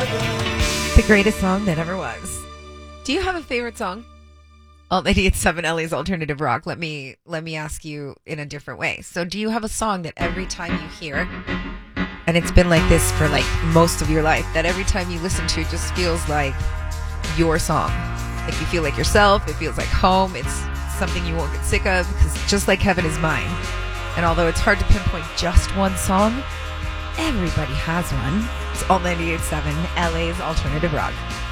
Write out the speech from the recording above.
The greatest song that ever was. Do you have a favorite song? Alt 98.7 LA's Alternative Rock. Let me ask you in a different way. So do you have a song that every time you hear, and it's been like this for like most of your life, that every time you listen to it just feels like your song? Like you feel like yourself, it feels like home, it's something you won't get sick of, because Just Like Heaven is mine. And although it's hard to pinpoint just one song, everybody has one. It's Alt 98.7 LA's Alternative Rock.